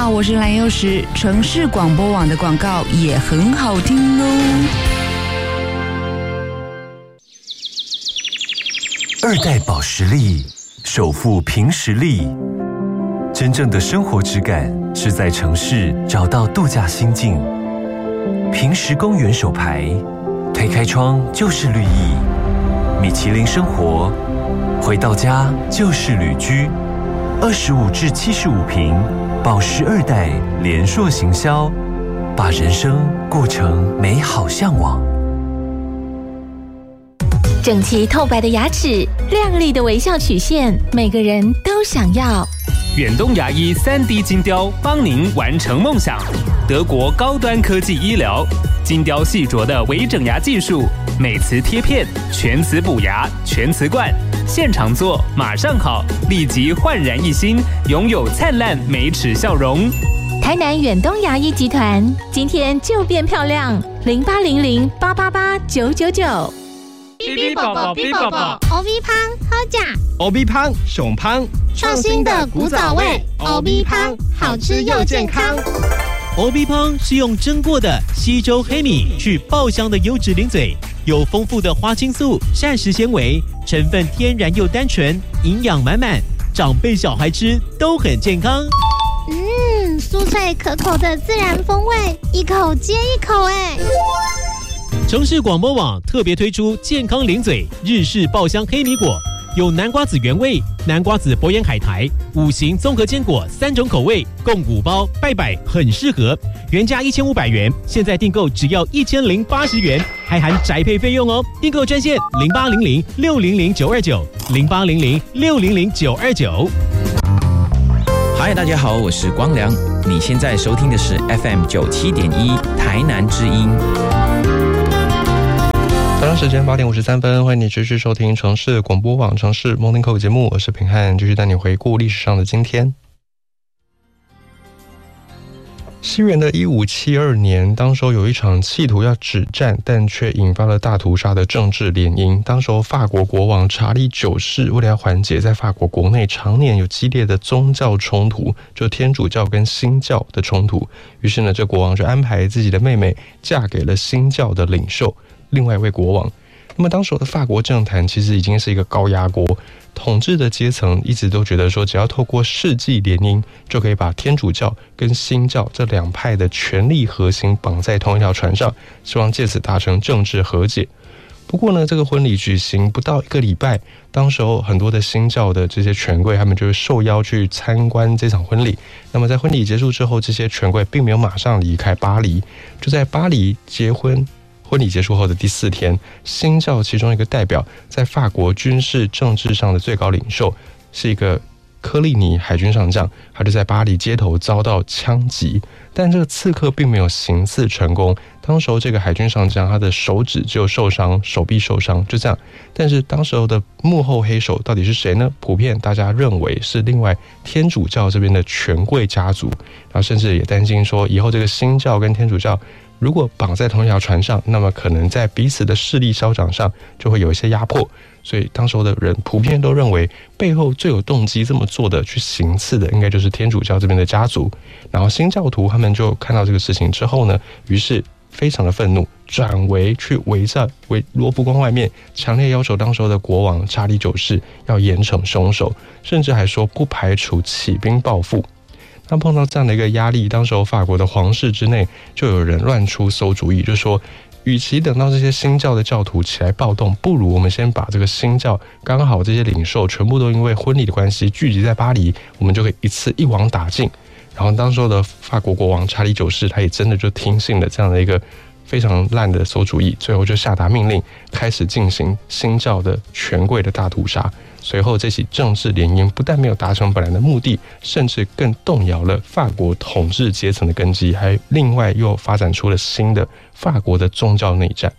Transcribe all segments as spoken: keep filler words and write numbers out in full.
好，我是蓝幼时。城市广播网的广告也很好听哦。 二代保时力，首富凭实力。真正的生活质感是在城市找到度假心境。凭实公园手牌，推开窗就是绿意。米其林生活，回到家就是旅居。二十五至七十五平，保时二代联硕行销，把人生过成美好向往。 整齐透白的牙齿，亮丽的微笑曲线，每个人都想要。 远东牙医 三 D 金雕帮您完成梦想。德国高端科技医疗，金雕细琢的微整牙技术，美瓷贴片，全瓷补牙，全瓷冠，现场做马上好，立即焕然一新，拥有灿烂美齿笑容。 台南远东牙医集团，今天就变漂亮，零八零零八八八九九九。 B B 宝宝 B 宝宝 ，O B 胖好假 ，O B 胖熊胖， 创新的古早味 ，O B 胖好吃又健康。 O B 胖是用蒸过的西周黑米去爆香的优质零嘴，有丰富的花青素、膳食纤维，成分天然又单纯，营养满满，长辈小孩吃都很健康。 嗯，酥脆可口的自然风味，一口接一口哎。 城市广播网特别推出健康零嘴日式爆香黑米果，有南瓜子原味、南瓜子博眼海苔、五行综合坚果三种口味，共五包，拜拜很适合。原价一千五百元，现在订购只要一千零八十元，还含宅配费用哦。订购专线零八零零六零零九二九零八零零六零零九二九。 嗨，大家好，我是光良，你现在收听的是 F M 九七点一台南之音。 早上时间八点五十三分，欢迎你继续收听城市广播网城市 Morning Call 节目，我是平汉，继续带你回顾历史上的今天。西元的一五七二年，当时候有一场企图要止战，但却引发了大屠杀的政治联姻。当时候法国国王查理九世为了要缓解在法国国内常年有激烈的宗教冲突，就天主教跟新教的冲突，于是呢，这国王就安排自己的妹妹嫁给了新教的领袖。另外一位国王，那么当时的法国政坛其实已经是一个高压锅，统治的阶层一直都觉得说，只要透过世纪联姻，就可以把天主教跟新教这两派的权力核心绑在同一条船上，希望借此达成政治和解。不过呢，这个婚礼举行不到一个礼拜，当时候很多的新教的这些权贵，他们就受邀去参观这场婚礼。那么在婚礼结束之后，这些权贵并没有马上离开巴黎，就在巴黎结婚。婚礼结束后的第四天，新教其中一个代表，在法国军事政治上的最高领袖，是一个科利尼海军上将，他就在巴黎街头遭到枪击，但这个刺客并没有行刺成功。当时候这个海军上将，他的手指只有受伤，手臂受伤，就这样。但是当时候的幕后黑手到底是谁呢？普遍大家认为是另外天主教这边的权贵家族，然后甚至也担心说，以后这个新教跟天主教如果绑在同一条船上，那么可能在彼此的势力消长上就会有一些压迫，所以当时候的人普遍都认为，背后最有动机这么做的、去行刺的，应该就是天主教这边的家族。然后新教徒他们就看到这个事情之后呢，于是非常的愤怒，转为去围在围罗浮宫外面，强烈要求当时候的国王查理九世要严惩凶手，甚至还说不排除起兵报复。那碰到这样的一个压力，当时候法国的皇室之内就有人乱出馊主意，就说与其等到这些新教的教徒起来暴动，不如我们先把这个新教刚好这些领袖全部都因为婚礼的关系聚集在巴黎，我们就可以一次一网打尽。然后当时候的法国国王查理九世，他也真的就听信了这样的一个非常烂的馊主意，最后就下达命令，开始进行新教的权贵的大屠杀。随后这起政治联姻不但没有达成本来的目的，甚至更动摇了法国统治阶层的根基，还另外又发展出了新的法国的宗教内战。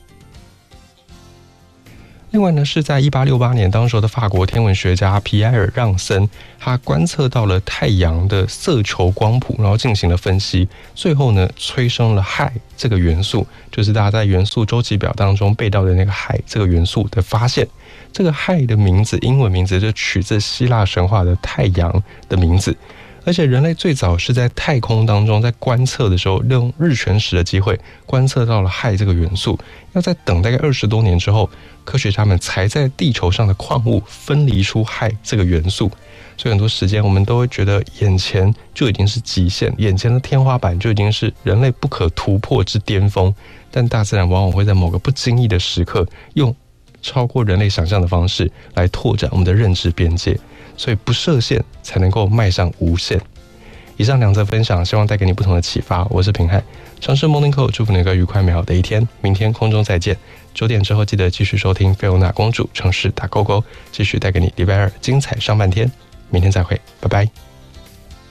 另外呢，是在一八六八年，当时的法国天文学家皮埃尔·让森，他观测到了太阳的色球光谱，然后进行了分析，最后呢，催生了氦这个元素，就是大家在元素周期表当中背到的那个氦这个元素的发现。这个氦的名字，英文名字就取自希腊神话的太阳的名字。 而且人类最早是在太空当中在观测的时候，利用日全食的机会观测到了氦这个元素，要在等大概二十多年之后，科学家们才在地球上的矿物分离出氦这个元素。所以很多时间我们都会觉得眼前就已经是极限，眼前的天花板就已经是人类不可突破之巅峰，但大自然往往会在某个不经意的时刻，用超过人类想象的方式来拓展我们的认知边界，所以不设限才能够迈向无限。以上两则分享希望带给你不同的启发，我是平汉，城市 Morning Call， 祝福你一个愉快美好的一天，明天空中再见。九点之后记得继续收听菲欧娜公主城市打勾勾，继续带给你礼拜二精彩上半天，明天再会，拜拜。